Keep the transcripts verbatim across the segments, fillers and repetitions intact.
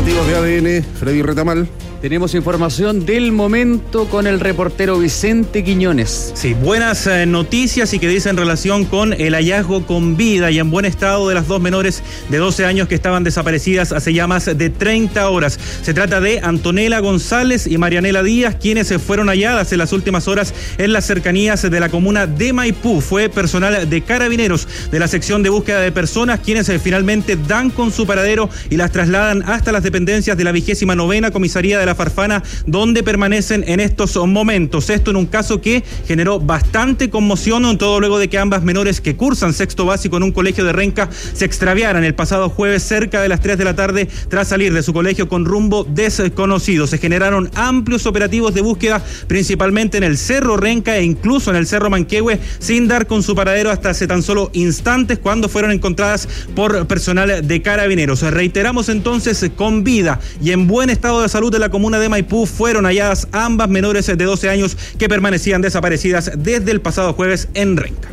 informativos de A D N, Freddy Retamal. Tenemos información del momento con el reportero Vicente Quiñones. Sí, buenas eh, noticias y que dicen relación con el hallazgo con vida y en buen estado de las dos menores de doce años que estaban desaparecidas hace ya más de treinta horas. Se trata de Antonella González y Marianela Díaz, quienes se fueron halladas en las últimas horas en las cercanías de la comuna de Maipú. Fue personal de Carabineros de la sección de búsqueda de personas quienes eh, finalmente dan con su paradero y las trasladan hasta las dependencias de la vigésima novena comisaría de la Farfana, donde permanecen en estos momentos. Esto en un caso que generó bastante conmoción, todo luego de que ambas menores que cursan sexto básico en un colegio de Renca se extraviaran el pasado jueves cerca de las tres de la tarde tras salir de su colegio con rumbo desconocido. Se generaron amplios operativos de búsqueda, principalmente en el Cerro Renca e incluso en el Cerro Manquehue, sin dar con su paradero hasta hace tan solo instantes cuando fueron encontradas por personal de Carabineros. Reiteramos entonces, con vida y en buen estado de salud de la comuna de Maipú fueron halladas ambas menores de doce años que permanecían desaparecidas desde el pasado jueves en Renca.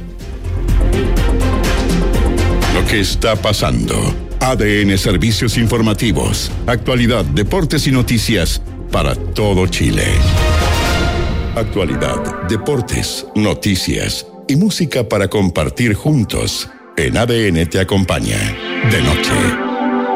Lo que está pasando. A D N Servicios Informativos. Actualidad, deportes y noticias para todo Chile. Actualidad, deportes, noticias y música para compartir juntos. En A D N te acompaña de noche.